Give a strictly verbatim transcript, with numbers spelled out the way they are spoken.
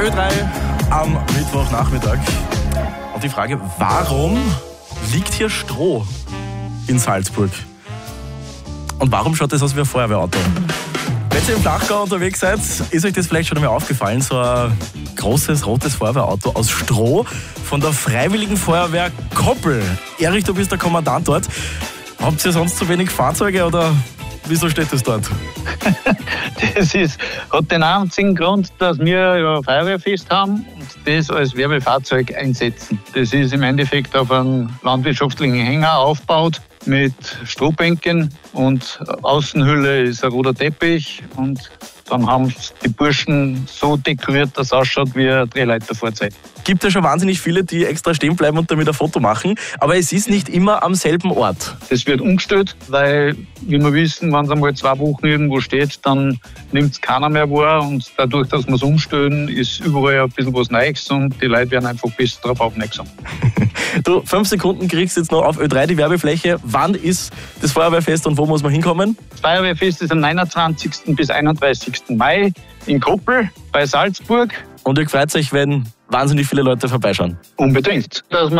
Ö drei am Mittwochnachmittag. Und die Frage, warum liegt hier Stroh in Salzburg? Und warum schaut das aus wie ein Feuerwehrauto? Wenn ihr im Flachgau unterwegs seid, ist euch das vielleicht schon einmal aufgefallen, so ein großes rotes Feuerwehrauto aus Stroh von der Freiwilligen Feuerwehr Koppel. Erich, du bist der Kommandant dort. Habt ihr sonst zu wenig Fahrzeuge oder wieso steht das dort? Das ist, hat den einzigen Grund, dass wir ja ein Feuerwehrfest haben und das als Werbefahrzeug einsetzen. Das ist im Endeffekt auf einem landwirtschaftlichen Hänger aufgebaut mit Strohbänken und Außenhülle ist ein roter Teppich und dann haben die Burschen so dekoriert, dass es ausschaut wie ein Drehleiterfahrzeug. Gibt ja schon wahnsinnig viele, die extra stehen bleiben und damit ein Foto machen, aber es ist nicht immer am selben Ort. Das wird umgestellt, weil, wie wir wissen, wenn es einmal zwei Wochen irgendwo steht, dann nimmt es keiner mehr wahr und dadurch, dass wir es umstellen, ist überall ein bisschen was Neues und die Leute werden einfach besser darauf aufmerksam. Du, fünf Sekunden kriegst du jetzt noch auf Ö drei die Werbefläche. Wann ist das Feuerwehrfest und wo muss man hinkommen? Das Feuerwehrfest ist am neunundzwanzigsten bis einunddreißigsten Mai in Koppel bei Salzburg. Und ihr freut euch, wenn wahnsinnig viele Leute vorbeischauen. Unbedingt. Dass man